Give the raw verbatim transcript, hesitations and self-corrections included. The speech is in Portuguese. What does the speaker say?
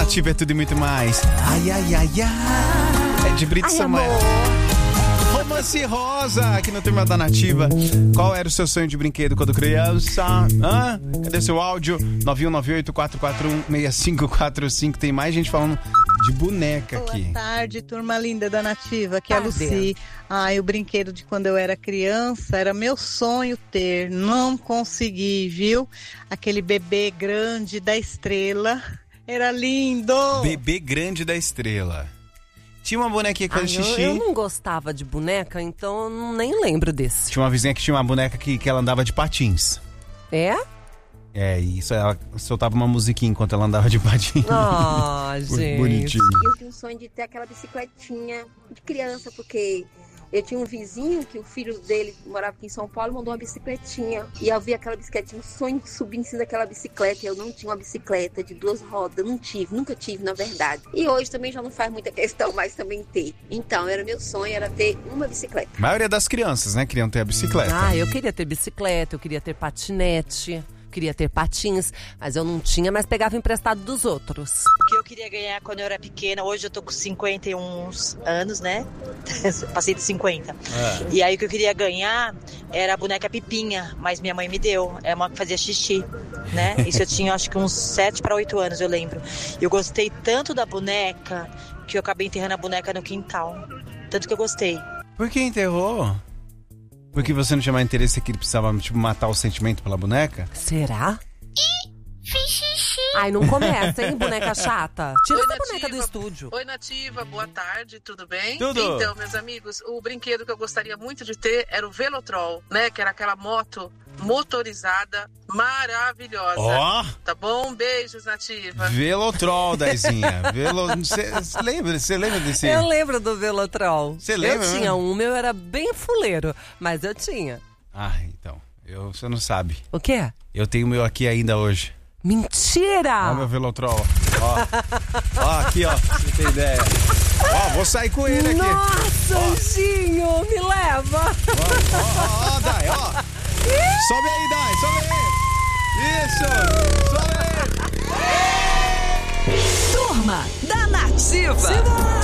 Nativa é tudo e muito mais. Ai, ai, ai, ai. É de Brito Samuel. Romance Rosa, aqui no Turma da Nativa. Qual era o seu sonho de brinquedo quando criança? Hã? Cadê seu áudio? nove um nove oito quatro quatro um seis cinco quatro cinco. Tem mais gente falando de boneca aqui. Boa tarde, turma linda da Nativa. Aqui é a Lucy. Ai, o brinquedo de quando eu era criança era meu sonho ter. Não consegui, viu? Aquele bebê grande da estrela. Era lindo. Bebê grande da estrela. Tinha uma bonequinha que fazia Ai, xixi. Eu, eu não gostava de boneca, então eu não- nem lembro desse. Tinha uma vizinha que tinha uma boneca que, que ela andava de patins. É? É, e isso ela soltava uma musiquinha enquanto ela andava de patins. Ah, gente. Bonitinho. Eu tinha um sonho de ter aquela bicicletinha de criança, porque eu tinha um vizinho que o filho dele morava aqui em São Paulo, mandou uma bicicletinha. E eu vi aquela bicicletinha, um sonho de subir em cima daquela bicicleta. Eu não tinha uma bicicleta de duas rodas, não tive, nunca tive, na verdade. E hoje também já não faz muita questão mais também ter. Então, era meu sonho, era ter uma bicicleta. A maioria das crianças, né, queriam ter a bicicleta. Ah, eu queria ter bicicleta, eu queria ter patinete, queria ter patins, mas eu não tinha, mas pegava emprestado dos outros. O que eu queria ganhar quando eu era pequena, hoje eu tô com cinquenta e um anos, né? Passei de cinquenta. É. E aí o que eu queria ganhar era a boneca Pipinha, mas minha mãe me deu. É uma que fazia xixi, né? Isso eu tinha acho que uns sete para oito anos, eu lembro. Eu gostei tanto da boneca que eu acabei enterrando a boneca no quintal. Tanto que eu gostei. Por que enterrou? Porque você não tinha mais interesse que ele precisava, tipo, matar o sentimento pela boneca? Será? Ai, não começa, hein, boneca chata. Tira Oi, essa Nativa. boneca do estúdio. Oi, Nativa, boa tarde, tudo bem? Tudo. Então, meus amigos, o brinquedo que eu gostaria muito de ter era o Velotrol, né? Que era aquela moto motorizada maravilhosa. Ó! Tá bom? Beijos, Nativa. Velotrol, Daizinha. Velo... Você lembra, você lembra desse? Eu lembro do Velotrol. Você lembra, Eu né? tinha um, o meu era bem fuleiro, mas eu tinha. Ah, então. Eu, você não sabe. O quê? Eu tenho o meu aqui ainda hoje. Mentira! Ó o meu Velotrol. Ó. Ó, aqui, ó. Pra você ter ideia. Ó, vou sair com ele aqui. Nossa, Ó. Anjinho, me leva! Ó, ó, ó, Dai, ó. Sobe aí, Dai, sobe aí. Isso, sobe aí. Turma da Nativa.